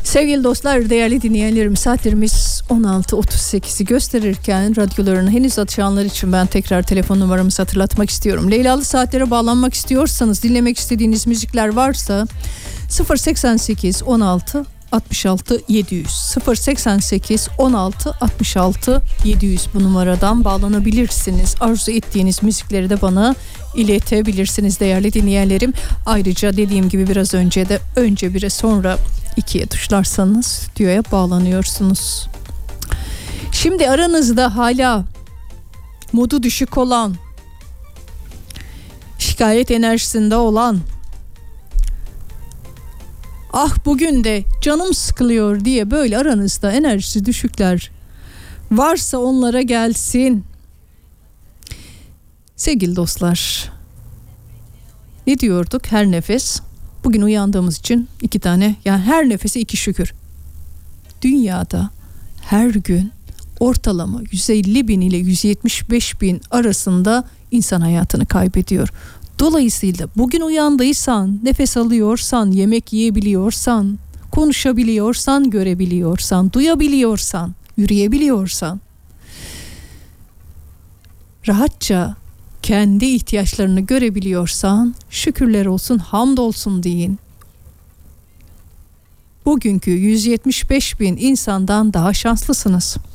Sevgili dostlar, değerli dinleyenlerim, saatlerimiz 16.38'i gösterirken radyolarını henüz açanlar için ben tekrar telefon numaramızı hatırlatmak istiyorum. Leylalı Saatlere bağlanmak istiyorsanız, dinlemek istediğiniz müzikler varsa 088 16 66 700 088 16 66 700 bu numaradan bağlanabilirsiniz. Arzu ettiğiniz müzikleri de bana iletebilirsiniz değerli dinleyenlerim. Ayrıca dediğim gibi biraz önce de önce 1'e sonra 2'ye tuşlarsanız stüdyoya bağlanıyorsunuz. Şimdi aranızda hala modu düşük olan, şikayet enerjisinde olan, ah bugün de canım sıkılıyor diye böyle aranızda enerjisi düşükler varsa onlara gelsin. Sevgili dostlar, ne diyorduk? Her nefes, bugün uyandığımız için 2 tane, yani her nefese 2 şükür. Dünyada her gün ortalama 150 bin ile 175 bin arasında insan hayatını kaybediyor. Dolayısıyla bugün uyandıysan, nefes alıyorsan, yemek yiyebiliyorsan, konuşabiliyorsan, görebiliyorsan, duyabiliyorsan, yürüyebiliyorsan, rahatça kendi ihtiyaçlarını görebiliyorsan, şükürler olsun, hamdolsun deyin. Bugünkü 175 bin insandan daha şanslısınız.